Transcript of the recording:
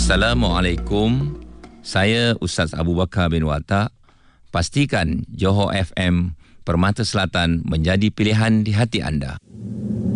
Assalamualaikum. Saya Ustaz Abu Bakar bin Watak. Pastikan Johor FM Permata Selatan menjadi pilihan di hati anda.